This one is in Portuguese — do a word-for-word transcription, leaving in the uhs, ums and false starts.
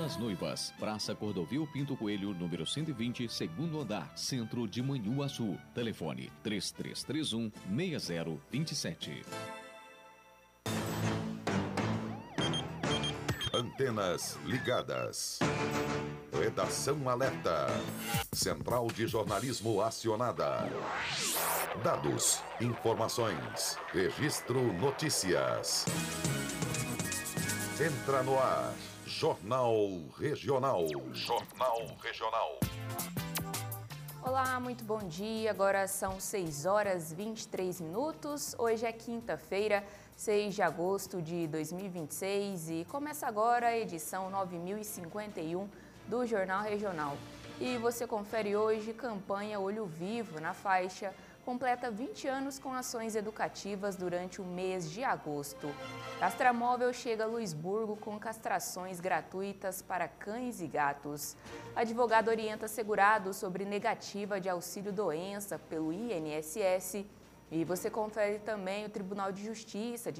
das Noivas, Praça Cordovil Pinto Coelho, número cento e vinte, segundo andar, Centro de Manhuaçu. Telefone três três três um, seis zero dois sete. Antenas ligadas. Redação alerta. Central de jornalismo acionada. Dados, informações, registro notícias. Entra no ar. Jornal Regional. Jornal Regional. Olá, muito bom dia. Agora são seis horas e vinte e três minutos. Hoje é quinta-feira, seis de agosto de dois mil e vinte e seis e começa agora a edição nove mil e cinquenta e um do Jornal Regional. E você confere hoje campanha Olho Vivo na faixa completa vinte anos com ações educativas durante o mês de agosto. Castramóvel chega a Luisburgo com castrações gratuitas para cães e gatos. Advogado orienta segurados sobre negativa de auxílio-doença pelo I N S S. E você confere também o Tribunal de Justiça de